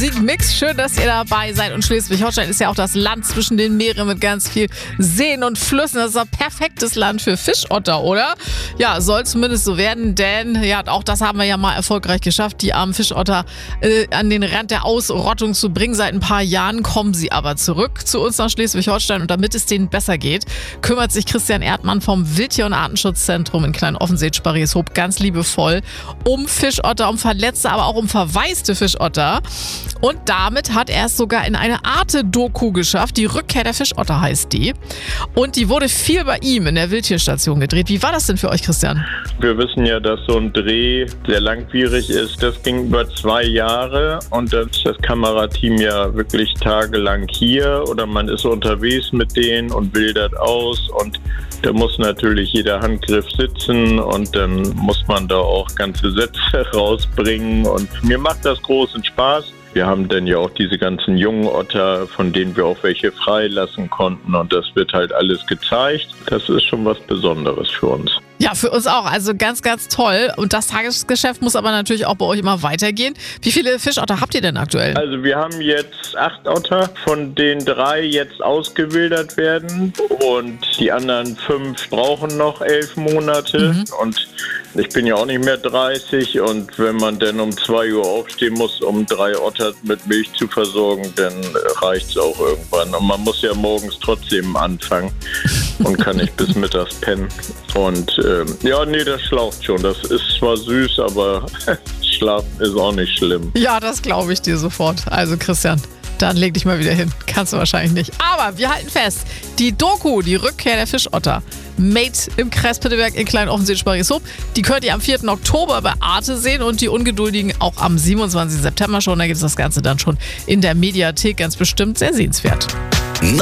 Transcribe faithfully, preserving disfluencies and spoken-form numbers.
Musikmix. Schön, dass ihr dabei seid. Und Schleswig-Holstein ist ja auch das Land zwischen den Meeren mit ganz viel Seen und Flüssen. Das ist ein perfektes Land für Fischotter, oder? Ja, soll zumindest so werden, denn ja, auch das haben wir ja mal erfolgreich geschafft, die armen Fischotter äh, an den Rand der Ausrottung zu bringen. Seit ein paar Jahren kommen sie aber zurück zu uns nach Schleswig-Holstein. Und damit es denen besser geht, kümmert sich Christian Erdmann vom Wildtier- und Artenschutzzentrum in Klein-Offensee-Sparrieshoop ganz liebevoll um Fischotter, um Verletzte, aber auch um verwaiste Fischotter. Und damit hat er es sogar in eine Arte-Doku geschafft. Die Rückkehr der Fischotter heißt die. Und die wurde viel bei ihm in der Wildtierstation gedreht. Wie war das denn für euch, Christian? Wir wissen ja, dass so ein Dreh sehr langwierig ist. Das ging über zwei Jahre und dann ist das Kamerateam ja wirklich tagelang hier oder man ist unterwegs mit denen und bildert aus und da muss natürlich jeder Handgriff sitzen und dann muss man da auch ganze Sätze rausbringen und mir macht das großen Spaß. Wir haben dann ja auch diese ganzen jungen Otter, von denen wir auch welche freilassen konnten und das wird halt alles gezeigt. Das ist schon was Besonderes für uns. Ja, für uns auch. Also ganz, ganz toll. Und das Tagesgeschäft muss aber natürlich auch bei euch immer weitergehen. Wie viele Fischotter habt ihr denn aktuell? Also wir haben jetzt acht Otter, von denen drei jetzt ausgewildert werden und die anderen fünf brauchen noch elf Monate. Mhm. Und ich bin ja auch nicht mehr dreißig und wenn man dann um zwei Uhr aufstehen muss, um drei Otter mit Milch zu versorgen, dann reicht es auch irgendwann. Und man muss ja morgens trotzdem anfangen und kann nicht bis mittags pennen. Und ähm, ja, nee, das schlaucht schon. Das ist zwar süß, aber Schlafen ist auch nicht schlimm. Ja, das glaube ich dir sofort. Also Christian, dann leg dich mal wieder hin. Kannst du wahrscheinlich nicht. Aber wir halten fest, die Doku, die Rückkehr der Fischotter, Made im Kreis Pitteberg in Klein-Offensee-Sparrieshoop, die könnt ihr am vierten Oktober bei Arte sehen und die Ungeduldigen auch am siebenundzwanzigsten September schon. Da gibt es das Ganze dann schon in der Mediathek, ganz bestimmt sehr sehenswert.